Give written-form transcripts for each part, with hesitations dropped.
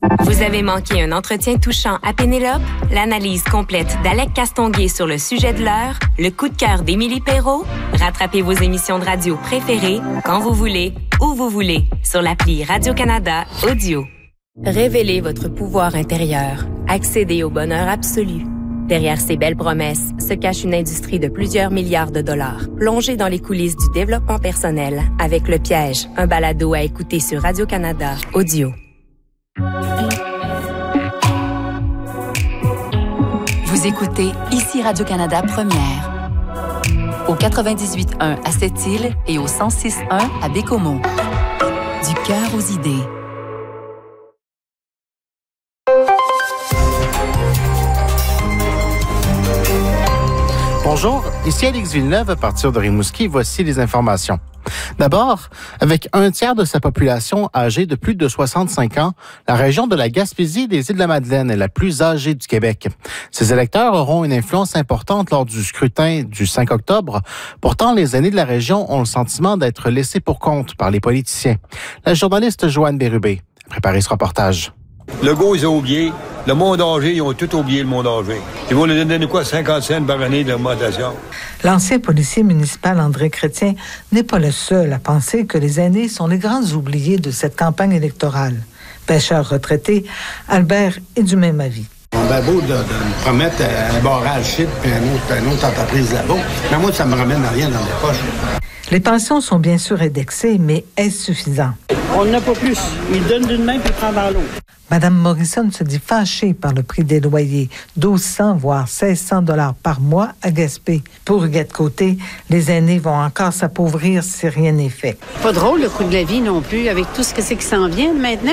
Vous avez manqué un entretien touchant à Pénélope? L'analyse complète d'Alec Castonguay sur le sujet de l'heure? Le coup de cœur d'Émilie Perrault? Rattrapez vos émissions de radio préférées quand vous voulez, où vous voulez, sur l'appli Radio-Canada Audio. Révélez votre pouvoir intérieur. Accédez au bonheur absolu. Derrière ces belles promesses se cache une industrie de plusieurs milliards de dollars. Plongez dans les coulisses du développement personnel avec Le Piège, un balado à écouter sur Radio-Canada Audio. Vous écoutez ici Radio-Canada Première. Au 98.1 à Sept-Îles et au 106.1 à Bécomo. Du cœur aux idées. Bonjour, ici Alex Villeneuve à partir de Rimouski. Voici les informations. D'abord, avec un tiers de sa population âgée de plus de 65 ans, la région de la Gaspésie des Îles-de-la-Madeleine est la plus âgée du Québec. Ses électeurs auront une influence importante lors du scrutin du 5 octobre. Pourtant, les aînés de la région ont le sentiment d'être laissés pour compte par les politiciens. La journaliste Joanne Bérubé a préparé ce reportage. Legault, ils ont oublié. Le monde âgé, ils ont tout oublié, le monde âgé. Ils vont nous donner quoi, 50 cents par année d'augmentation? L'ancien policier municipal André Chrétien n'est pas le seul à penser que les aînés sont les grands oubliés de cette campagne électorale. Pêcheur retraité, Albert est du même avis. On a beau de me promettre un barrage shit puis une autre entreprise là-bas, mais moi, ça me ramène à rien dans mes poches. Les pensions sont bien sûr indexées, mais est-ce suffisant? On n'a pas plus. Il donne d'une main puis il prend dans l'autre. Madame Morrison se dit fâchée par le prix des loyers, 1200 voire 1600 $ par mois à Gaspé. Pour Huguette Côté, les aînés vont encore s'appauvrir si rien n'est fait. Pas drôle le coût de la vie non plus, avec tout ce que c'est qui s'en vient maintenant.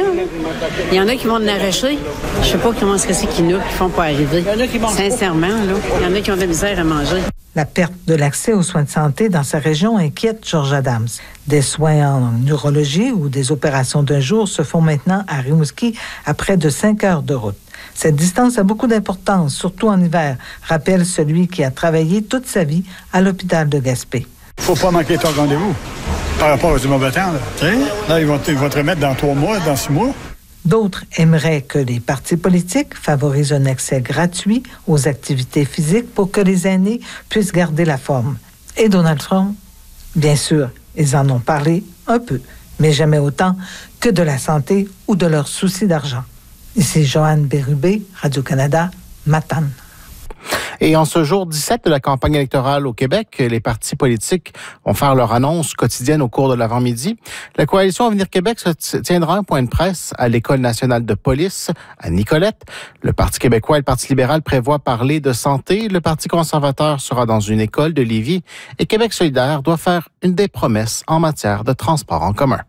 Il y en a qui vont en arracher. Je sais pas comment c'est qu'ils nous qui font pas arriver. Sincèrement, là, il y en a qui ont de la misère à manger. La perte de l'accès aux soins de santé dans sa région inquiète George Adams. Des soins en neurologie ou des opérations d'un jour se font maintenant à Rimouski à près de 5 heures de route. Cette distance a beaucoup d'importance, surtout en hiver, rappelle celui qui a travaillé toute sa vie à l'hôpital de Gaspé. Faut pas manquer ton rendez-vous par rapport aux mauvais temps. Là, ils vont te remettre dans 3 mois, dans 6 mois. D'autres aimeraient que les partis politiques favorisent un accès gratuit aux activités physiques pour que les aînés puissent garder la forme. Et Donald Trump, bien sûr, ils en ont parlé un peu, mais jamais autant que de la santé ou de leurs soucis d'argent. Ici Joanne Bérubé, Radio-Canada, Matane. Et en ce jour 17 de la campagne électorale au Québec, les partis politiques vont faire leur annonce quotidienne au cours de l'avant-midi. La coalition Avenir Québec se tiendra un point de presse à l'École nationale de police à Nicolette. Le Parti québécois et le Parti libéral prévoient parler de santé. Le Parti conservateur sera dans une école de Lévis et Québec solidaire doit faire une des promesses en matière de transport en commun.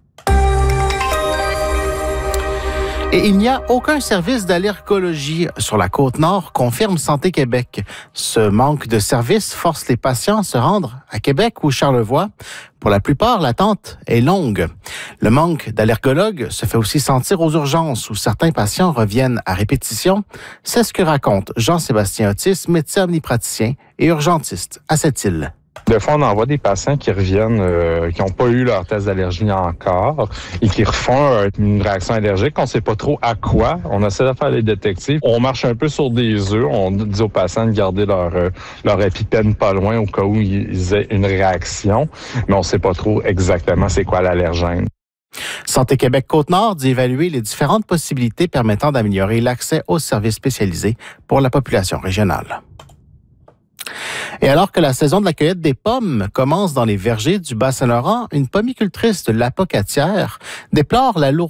Et il n'y a aucun service d'allergologie sur la Côte-Nord, confirme Santé Québec. Ce manque de services force les patients à se rendre à Québec ou Charlevoix. Pour la plupart, l'attente est longue. Le manque d'allergologues se fait aussi sentir aux urgences où certains patients reviennent à répétition. C'est ce que raconte Jean-Sébastien Otis, médecin omnipraticien et urgentiste à Sept-Îles. Des fois, on envoie des patients qui reviennent, qui n'ont pas eu leur test d'allergie encore et qui refont une réaction allergique. On ne sait pas trop à quoi. On essaie de faire les détectives. On marche un peu sur des œufs. On dit aux patients de garder leur épipène pas loin au cas où ils aient une réaction. Mais on ne sait pas trop exactement c'est quoi l'allergène. Santé Québec Côte-Nord dit évaluer les différentes possibilités permettant d'améliorer l'accès aux services spécialisés pour la population régionale. Et alors que la saison de la cueillette des pommes commence dans les vergers du Bas-Saint-Laurent, une pommicultrice de l'Apocatière déplore la lourde